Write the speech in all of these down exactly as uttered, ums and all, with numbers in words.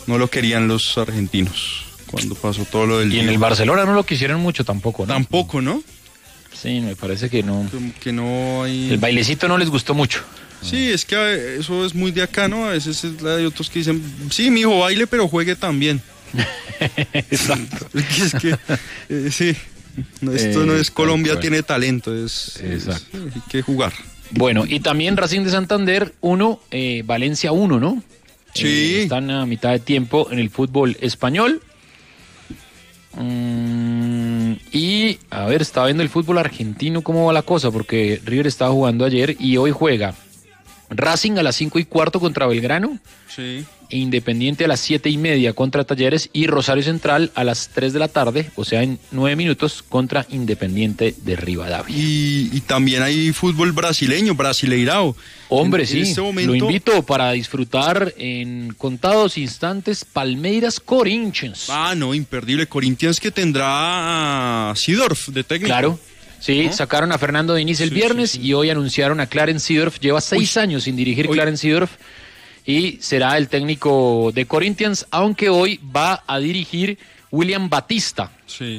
no lo querían los argentinos cuando pasó todo lo del... Y en el Barcelona no lo quisieron mucho tampoco, ¿no? Tampoco, ¿no? Sí, me parece que no. Como que no hay... El bailecito no les gustó mucho. Sí, es que eso es muy de acá, ¿no? A veces es la de otros que dicen, sí, mi hijo baile, pero juegue también. Exacto. Es que, eh, sí, no, esto Eh, no es Colombia, tal cual. tiene talento, es, Exacto. es- hay que jugar. Bueno, y también Racing de Santander uno, eh, Valencia uno, ¿no? Sí. Eh, están a mitad de tiempo en el fútbol español. Mm, y, a ver, estaba viendo el fútbol argentino, cómo va la cosa, porque River estaba jugando ayer y hoy juega Racing a las cinco y cuarto contra Belgrano, Sí. e Independiente a las siete y media contra Talleres, y Rosario Central a las tres de la tarde, o sea, en nueve minutos, contra Independiente de Rivadavia. Y, y también hay fútbol brasileño, brasileirao. Hombre, En- sí, en este momento, lo invito para disfrutar en contados instantes Palmeiras Corinthians. Ah, no, imperdible. Corinthians que tendrá a Seedorf de técnico. Claro, sí, ¿no? sacaron a Fernando Diniz el Sí, viernes sí, sí. y hoy anunciaron a Clarence Seedorf. Lleva seis Uy. años sin dirigir Uy. Clarence Seedorf y será el técnico de Corinthians, aunque hoy va a dirigir William Batista. Sí.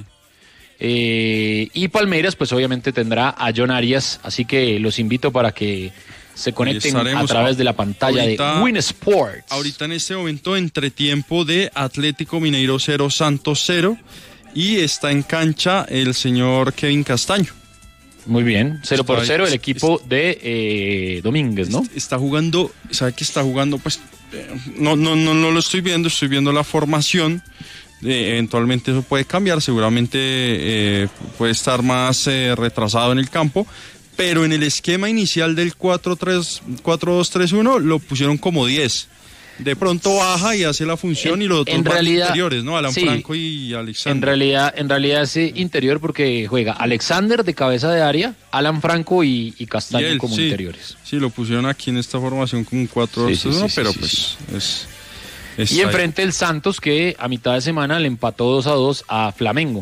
Eh, y Palmeiras, pues obviamente tendrá a John Arias, así que los invito para que se conecten a estaremos. través de la pantalla Ahorita- de Win Sports. Ahorita en este momento, entretiempo de Atlético Mineiro cero, Santos cero. Y está en cancha el señor Kevin Castaño. Muy bien, cero por Está- cero el es- equipo de eh, Domínguez, ¿no? Está jugando, ¿sabe qué está jugando? Pues eh, no, no, no, no lo estoy viendo, estoy viendo la formación. Eh, eventualmente eso puede cambiar, seguramente eh, puede estar más eh, retrasado en el campo. Pero en el esquema inicial del cuatro tres cuatro dos tres uno lo pusieron como diez. De pronto baja y hace la función En- y los otros en van realidad, interiores, ¿no? Alan sí. Franco y En Alexander. realidad, en realidad es eh, interior porque juega Alexander de cabeza de área, Alan Franco y, y Castaño Y él, como sí. interiores. Sí, lo pusieron aquí en esta formación como un cuatro dos Sí, sí, tres uno, sí, pero sí, pues sí, es... es Y ahí. enfrente el Santos, que a mitad de semana le empató dos a dos a Flamengo,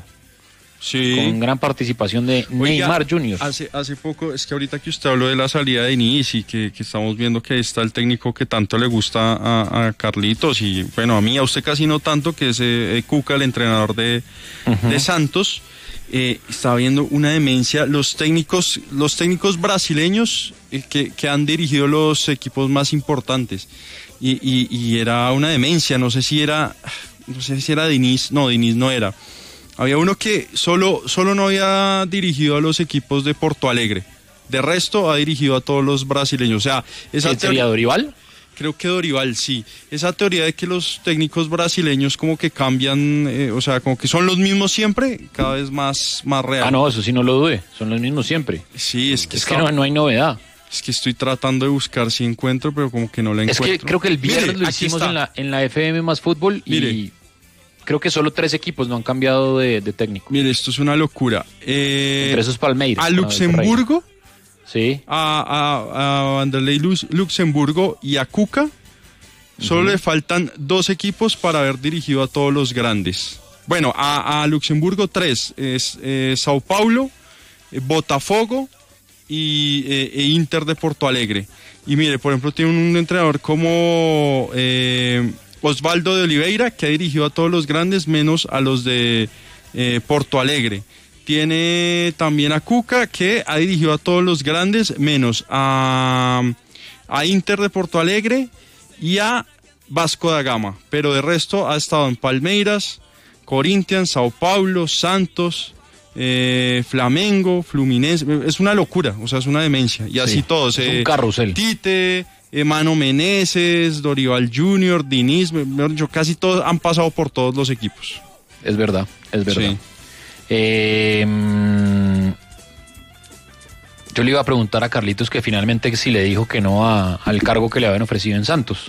Sí. con gran participación de Oiga, Neymar junior Hace, hace poco, es que ahorita que usted habló de la salida de Nice y que, que estamos viendo que ahí está el técnico que tanto le gusta a, a Carlitos y bueno, a mí, a usted casi no tanto, que es eh, Cuca, el entrenador de, Ujú. de Santos, eh, está viendo una demencia. Los técnicos, los técnicos brasileños eh, que, que han dirigido los equipos más importantes y, y, y era una demencia, no sé si era, no sé si era Diniz, no, Diniz no era. Había uno que solo, solo no había dirigido a los equipos de Porto Alegre. De resto ha dirigido a todos los brasileños. O sea, esa ¿Quién sería teoría, Dorival? creo que Dorival sí. Esa teoría de que los técnicos brasileños como que cambian, eh, o sea, como que son los mismos siempre, cada vez más, más real. Ah, no, eso sí no lo dude, son los mismos siempre. Sí, es que, Es que está- no, no hay novedad. es que estoy tratando de buscar si encuentro, pero como que no la Es encuentro. que creo que el viernes Mire, lo aquí hicimos está. en la, en la F M más fútbol y Mire. creo que solo tres equipos no han cambiado de, de técnico. Mire, esto es una locura. Eh, Entre esos Palmeiras. a con Abel Luxemburgo, Ferreira. Sí. a, a, a Vanderlei Lux- Luxemburgo y a Cuca, solo le faltan dos equipos para haber dirigido a todos los grandes. Bueno, a, a Luxemburgo tres, es eh, Sao Paulo, eh, Botafogo y eh, e Inter de Porto Alegre. Y mire, por ejemplo, tiene un entrenador como eh, Osvaldo de Oliveira, que ha dirigido a todos los grandes menos a los de eh, Porto Alegre. Tiene también a Cuca, que ha dirigido a todos los grandes menos a, a Inter de Porto Alegre y a Vasco da Gama. Pero de resto ha estado en Palmeiras, Corinthians, Sao Paulo, Santos, eh, Flamengo, Fluminense. Es una locura, o sea, es una demencia. Y así Sí, todos. es un eh, carrusel. Tite, eh, Mano Meneses, Dorival junior, Diniz, mejor dicho, casi todos han pasado por todos los equipos. Es verdad, es verdad. Sí. Eh, mm, yo le iba a preguntar a Carlitos que finalmente si le dijo que no a- al cargo que le habían ofrecido en Santos.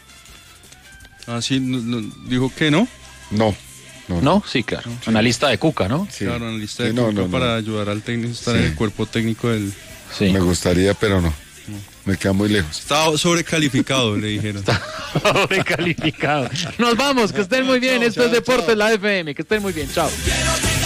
Así dijo que no. No, no. ¿No? Sí, claro. Analista de Cuca, ¿no? Sí. Claro, en la lista Sí, de no, Cuca no, no. para ayudar al técnico, estar Sí. en el cuerpo técnico del... Sí. Me gustaría, pero no. Me queda muy lejos. Estaba sobrecalificado, le dijeron. Sobrecalificado. Nos vamos, que estén muy bien. Esto es Deportes, la F M. Que estén muy bien. Chao.